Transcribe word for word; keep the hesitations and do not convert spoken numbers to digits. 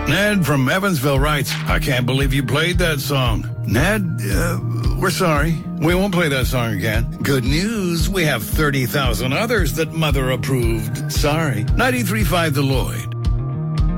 Ned from Evansville writes, I can't believe you played that song. Ned, uh, we're sorry. We won't play that song again. Good news, we have thirty thousand others that Mother approved. Sorry. ninety-three point five The Lloyd.